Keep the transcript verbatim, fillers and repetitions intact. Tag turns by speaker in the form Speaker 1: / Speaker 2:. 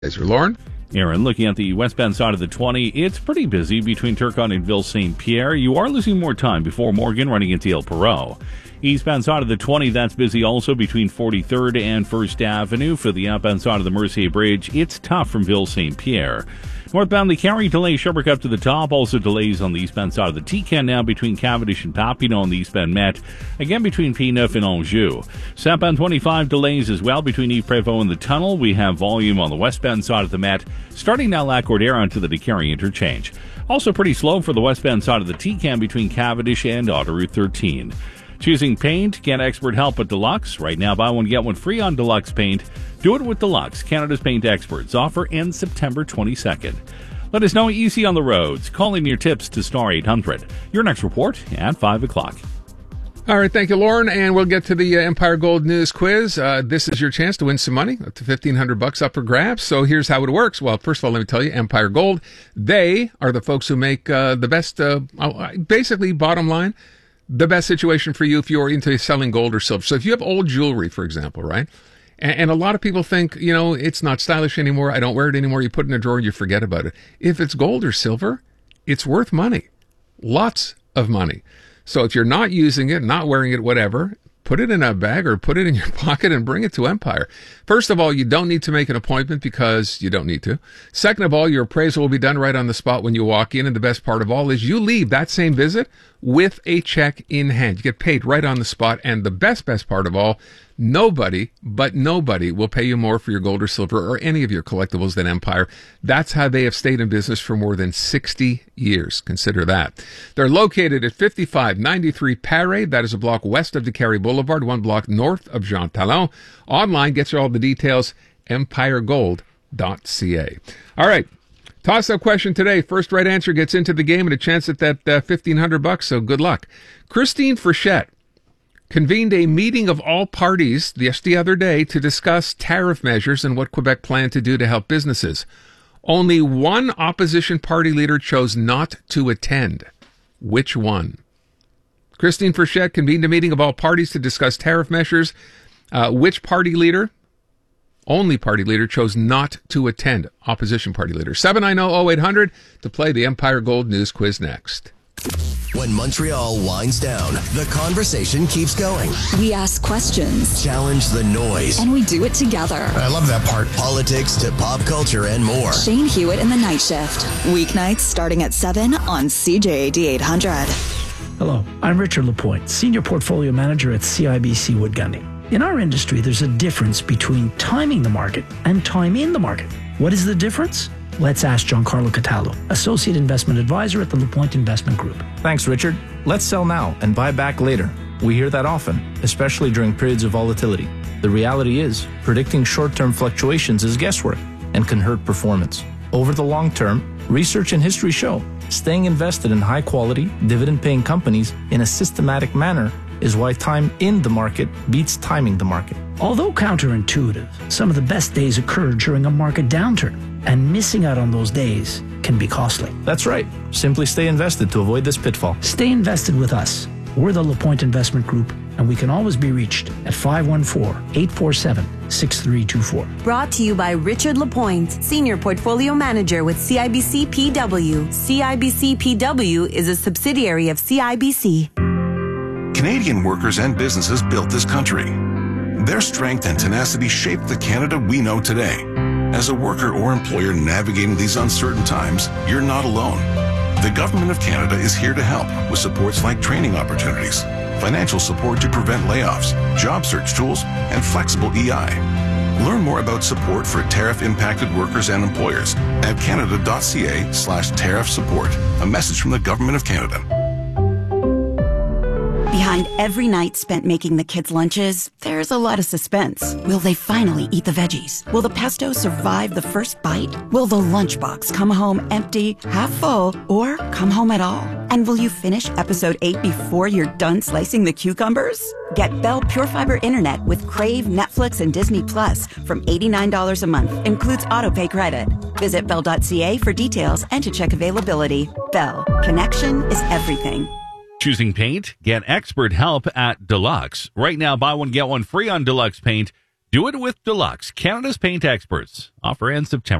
Speaker 1: Is your Lauren?
Speaker 2: Aaron, looking at the westbound side of the twenty, it's pretty busy between Turcotte and Ville Saint Pierre. You are losing more time before Morgan running into El Perot. Eastbound side of the twenty, that's busy also between forty-third and First Avenue. For the outbound side of the Mercier Bridge, it's tough from Ville Saint Pierre. Northbound, the carry delays Sherbrooke up to the top. Also delays on the eastbound side of the T C A N now between Cavendish and Papineau on the eastbound Met. Again between P nine and Anjou. Southbound twenty-five delays as well between Yves Prévost and the tunnel. We have volume on the westbound side of the Met, starting now La Cordillère onto the DeCarry interchange. Also pretty slow for the westbound side of the T C A N between Cavendish and Autoroute thirteen. Choosing paint, get expert help at Deluxe. Right now, buy one, get one free on Deluxe paint. Do it with Deluxe, Canada's paint experts. Offer ends September twenty-second. Let us know easy on the roads. Call in your tips to star eight hundred. Your next report at five o'clock.
Speaker 1: All right, thank you, Lauren. And we'll get to the uh, Empire Gold News quiz. Uh, this is your chance to win some money, up to fifteen hundred bucks up for grabs. So here's how it works. Well, first of all, let me tell you, Empire Gold, they are the folks who make uh, the best, uh, basically, bottom line, the best situation for you if you're into selling gold or silver. So if you have old jewelry, for example, right? And, and a lot of people think, you know, it's not stylish anymore. I don't wear it anymore. You put it in a drawer and you forget about it. If it's gold or silver, it's worth money. Lots of money. So if you're not using it, not wearing it, whatever, put it in a bag or put it in your pocket and bring it to Empire. First of all, you don't need to make an appointment because you don't need to. Second of all, your appraisal will be done right on the spot when you walk in. And the best part of all is you leave that same visit with a check in hand. You get paid right on the spot. And the best, best part of all, nobody, but nobody will pay you more for your gold or silver or any of your collectibles than Empire. That's how they have stayed in business for more than sixty years. Consider that. They're located at fifty-five ninety-three Parade. That is a block west of DeCarry Boulevard, one block north of Jean Talon. Online, gets you all the details, empire gold dot c a. All right. Toss-up question today. First right answer gets into the game and a chance at that uh, fifteen hundred bucks, so good luck. Christine Frechette convened a meeting of all parties just the other day to discuss tariff measures and what Quebec planned to do to help businesses. Only one opposition party leader chose not to attend. Which one? Christine Frechette convened a meeting of all parties to discuss tariff measures. Uh, which party leader? Only party leader chose not to attend. Opposition party leader. seven nine zero, zero eight hundred to play the Empire Gold News quiz next.
Speaker 3: When Montreal winds down, the conversation keeps going.
Speaker 4: We ask questions.
Speaker 3: Challenge the noise.
Speaker 4: And we do it together.
Speaker 3: I love that part. Politics to pop culture and more.
Speaker 4: Shane Hewitt in the Night Shift. Weeknights starting at seven on C J A D eight hundred.
Speaker 5: Hello, I'm Richard Lapointe, Senior Portfolio Manager at C I B C Wood Gundy. In our industry, there's a difference between timing the market and time in the market. What is the difference? Let's ask Giancarlo Cataldo, Associate Investment Advisor at the LaPointe Investment Group.
Speaker 6: Thanks, Richard. Let's sell now and buy back later. We hear that often, especially during periods of volatility. The reality is, predicting short-term fluctuations is guesswork and can hurt performance. Over the long term, research and history show staying invested in high-quality, dividend-paying companies in a systematic manner is why time in the market beats timing the market.
Speaker 5: Although counterintuitive, some of the best days occur during a market downturn, and missing out on those days can be costly.
Speaker 6: That's right. Simply stay invested to avoid this pitfall.
Speaker 5: Stay invested with us. We're the LaPointe Investment Group, and we can always be reached at five one four, eight four seven, six three two four.
Speaker 7: Brought to you by Richard Lapointe, Senior Portfolio Manager with C I B C P W. C I B C P W is a subsidiary of C I B C.
Speaker 8: Canadian workers and businesses built this country. Their strength and tenacity shaped the Canada we know today. As a worker or employer navigating these uncertain times, you're not alone. The Government of Canada is here to help with supports like training opportunities, financial support to prevent layoffs, job search tools, and flexible E I. Learn more about support for tariff-impacted workers and employers at canada.ca slash tariff support. A message from the Government of Canada.
Speaker 9: Behind every night spent making the kids' lunches, there's a lot of suspense. Will they finally eat the veggies? Will the pesto survive the first bite? Will the lunchbox come home empty, half full, or come home at all? And will you finish episode eight before you're done slicing the cucumbers? Get Bell Pure Fiber Internet with Crave, Netflix, and Disney Plus from eighty-nine dollars a month. Includes autopay credit. Visit bell dot c a for details and to check availability. Bell. Connection is everything.
Speaker 2: Choosing paint? Get expert help at Deluxe. Right now, buy one, get one free on Deluxe paint. Do it with Deluxe, Canada's paint experts. Offer ends September.